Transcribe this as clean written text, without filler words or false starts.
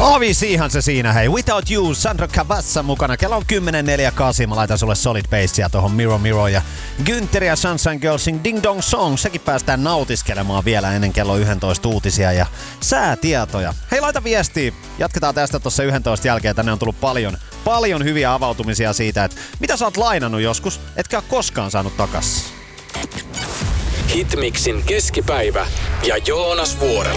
Avisiihan se siinä, hei. Without You, Sandro Cavazza mukana. Kello on 10.48. Mä laitan sulle Solid Bassia tohon Mirror Mirror ja Günther ja Sunshine Girlsin Ding Dong Song. Sekin päästään nautiskelemaan vielä ennen kello 11 uutisia ja säätietoja. Hei, laita viestiä. Jatketaan tästä tuossa 11 jälkeen. Tänne on tullut paljon hyviä avautumisia siitä, että mitä sä oot lainannut joskus, etkä ole koskaan saanut takas. Hitmixin keskipäivä ja Joonas Vuorela.